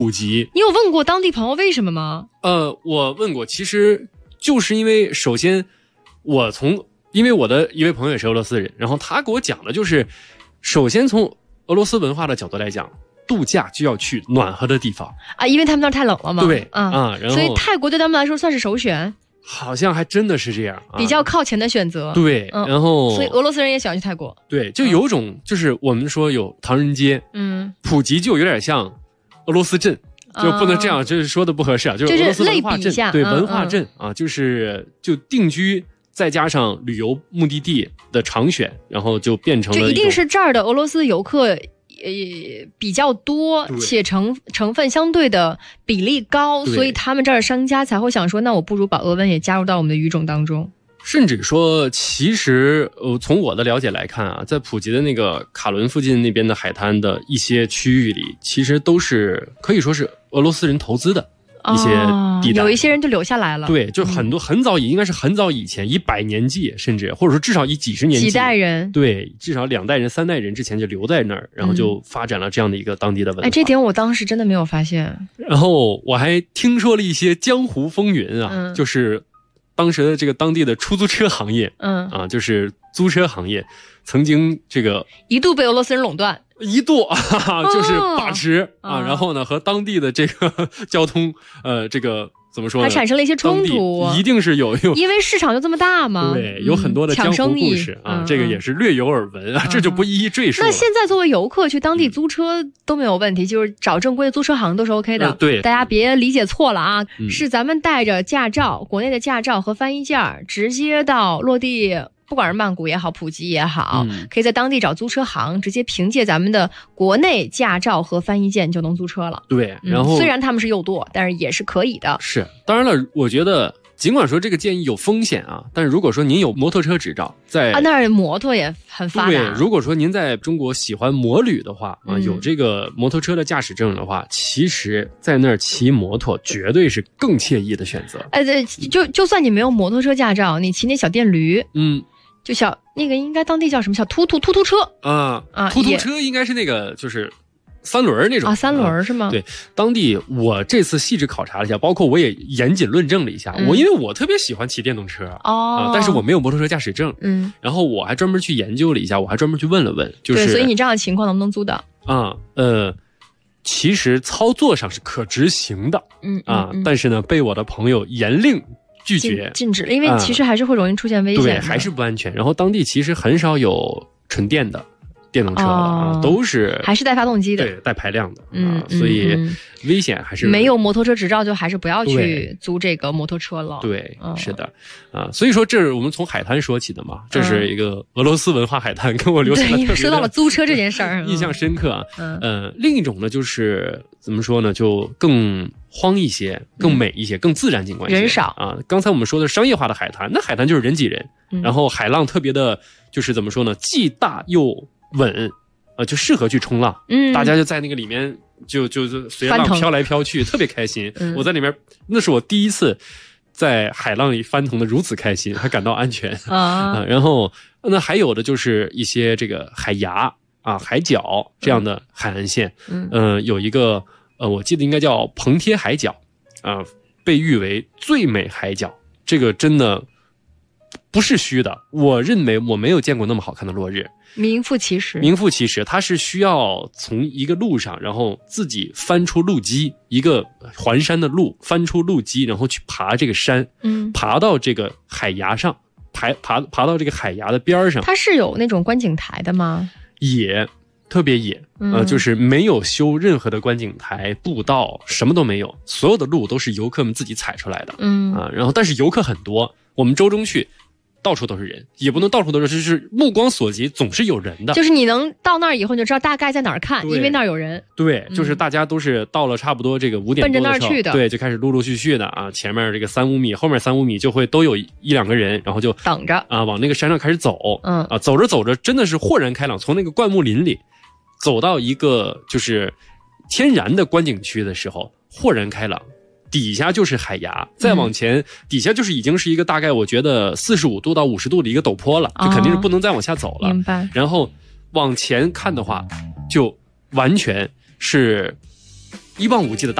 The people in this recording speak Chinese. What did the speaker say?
普及。 你有问过当地朋友为什么吗？ 我问过，其实就是因为首先因为我的一位朋友也是俄罗斯人，然后他给我讲的就是，首先从俄罗斯文化的角度来讲，度假就要去暖和的地方啊，因为他们那儿太冷了嘛。 对啊，然后所以泰国对他们来说算是首选。 好像还真的是这样， 比较靠前的选择。 对，然后所以俄罗斯人也喜欢去泰国。 对，就有种就是我们说有唐人街，普及就有点像俄罗斯镇。就不能这样，就是说的不合适啊，就是俄罗斯文化镇，对，文化镇啊，就定居再加上旅游目的地的常选，然后就变成了就一定是这儿的俄罗斯游客比较多，且成分相对的比例高，所以他们这儿的商家才会想说，那我不如把俄文也加入到我们的语种当中。 甚至说，其实从我的了解来看啊，在普吉的那个卡伦附近那边的海滩的一些区域里，其实都是可以说是俄罗斯人投资的一些地带， 有一些人就留下来了。 对，就很多很早应该是很早以前，以100年计，甚至或者说至少以几十年计， 几代人， 对，至少2代人、3代人之前就留在那儿，然后就发展了这样的一个当地的文化。 这点我当时真的没有发现。 然后我还听说了一些江湖风云啊，就是当时的这个当地的出租车行业，就是租车行业，曾经这个一度被俄罗斯人垄断， 一度就是把持然后呢和当地的这个交通这个怎么说呢， 还产生了一些冲突， 一定是有因为市场就这么大嘛。 对，有很多的江湖故事这个也是略有耳闻这就不一一赘述了。 那现在作为游客去当地租车都没有问题，就是找正规的租车行都是 OK 的。 对， 大家别理解错了啊，是咱们带着驾照，国内的驾照和翻译件直接到落地。不管是曼谷也好，普吉也好，可以在当地找租车行，直接凭借咱们的国内驾照和翻译件就能租车了。 对，然后虽然他们是右舵，但是也是可以的。 是，当然了，我觉得尽管说这个建议有风险但是如果说您有摩托车执照，在那儿摩托也很发达。 对，如果说您在中国喜欢摩旅的话有这个摩托车的驾驶证的话，其实在那儿骑摩托绝对是更惬意的选择。 对，就算你没有摩托车驾照，你骑那小电驴，就小那个应该当地叫什么小突突车突突车应该是那个就是3轮那种 3轮是吗？ 对，当地我这次细致考察了一下，包括我也严谨论证了一下，因为我特别喜欢骑电动车但是我没有摩托车驾驶证然后我还专门去研究了一下，我还专门去问了问，就是对，所以你这样的情况能不能租的其实操作上是可执行的但是呢被我的朋友严令拒绝禁止了，因为其实还是会容易出现危险对，还是不安全。然后当地其实很少有纯电的电动车了都是还是带发动机的， 对，带排量的所以危险还是没有摩托车执照就还是不要去租这个摩托车了。 对，是的所以说这是我们从海滩说起的嘛，这是一个俄罗斯文化海滩，跟我留下了特别说到了租车这件事儿印象深刻另一种呢就是怎么说呢，就更荒一些，更美一些，更自然景观一些， 人少刚才我们说的商业化的海滩，那海滩就是人挤人然后海浪特别的就是怎么说呢，既大又稳就适合去冲浪大家就在那个里面就随浪飘来飘去特别开心我在里面那是我第一次在海浪里翻腾的如此开心，还感到安全然后那还有的就是一些这个海牙海角这样的海岸线有一个我记得应该叫蓬贴海角被誉为最美海角，这个真的不是虚的，我认为我没有见过那么好看的落日， 名副其实。 名副其实，它是需要从一个路上，然后自己翻出路基，一个环山的路，翻出路基，然后去爬这个山，爬到这个海崖上，爬到这个海崖的边上。 它是有那种观景台的吗？ 野，特别野，就是没有修任何的观景台、步道，什么都没有，所有的路都是游客们自己踩出来的，然后但是游客很多，我们周中去。到处都是人，也不能到处都是，就是目光所及总是有人的。 就是你能到那儿以后，你就知道大概在哪儿看，因为那儿有人。 对，就是大家都是到了差不多这个5点多的时候，奔着那儿去的。 对，就开始陆陆续续的前面这个3-5米，后面3-5米就会都有1-2个人，然后就等着往那个山上开始走。走着走着真的是豁然开朗，从那个灌木林里走到一个就是天然的观景区的时候，豁然开朗。底下就是海崖，再往前底下就是已经是一个大概我觉得45度到50度的一个陡坡了，就肯定是不能再往下走了。 明白。 然后往前看的话，就完全是 1磅5G 的